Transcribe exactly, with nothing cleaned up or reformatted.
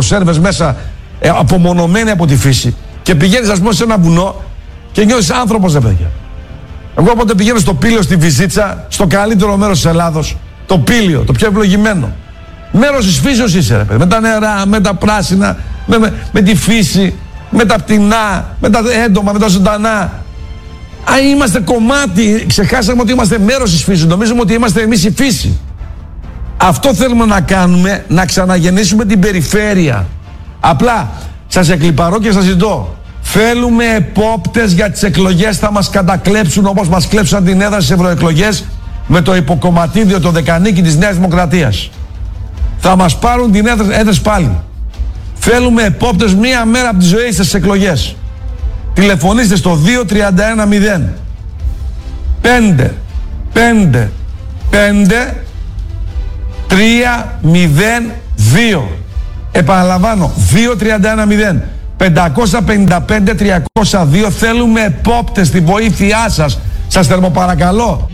κονσέρβες μέσα, ε, απομονωμένοι από τη φύση. Και πηγαίνεις, ας πούμε, σε ένα βουνό και νιώθεις άνθρωπος, ρε παιδιά. Εγώ όποτε πηγαίνω στο Πήλιο, στη Βυζίτσα, στο καλύτερο μέρος της Ελλάδος, το Πήλιο, το πιο ευλογημένο. Μέρος της φύσεως είσαι, ρε παιδί. Με τα νερά, με τα πράσινα, με, με, με τη φύση, με τα πτηνά, με τα έντομα, με τα ζωντανά. Αν είμαστε κομμάτι, ξεχάσαμε ότι είμαστε μέρος της φύσης. Νομίζουμε ότι είμαστε εμείς η φύση. Αυτό θέλουμε να κάνουμε, να ξαναγεννήσουμε την περιφέρεια. Απλά σας εκλιπαρώ και σας ζητώ. Θέλουμε επόπτες για τις εκλογές, θα μας κατακλέψουν όπως μας κλέψαν την έδρα στις ευρωεκλογές με το υποκομματίδιο, το δεκανίκι της Νέας Δημοκρατίας. Θα μας πάρουν την έδρες πάλι. Θέλουμε επόπτες μία μέρα από τη ζωή στις εκλογές. Τηλεφωνήστε στο δύο τρία ένα μηδέν πέντε πέντε πέντε τρία μηδέν δύο. Επαναλαμβάνω, δύο τρία ένα μηδέν πέντε πέντε πέντε τρία μηδέν δύο. Θέλουμε επόπτες, τη βοήθειά σας. Σας θερμοπαρακαλώ.